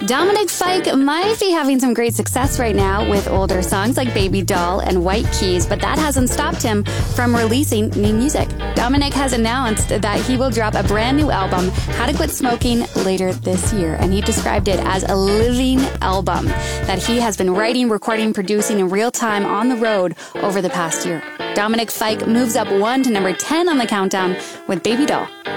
Dominic Fike might be having some great success right now with older songs like Baby Doll and White Keys, but that hasn't stopped him from releasing new music. Dominic has announced that he will drop a brand new album, How to Quit Smoking, later this year, and he described it as a living album that he has been writing, recording, producing in real time on the road over the past year. Dominic Fike moves up 1 to number 10 on the countdown with Baby Doll.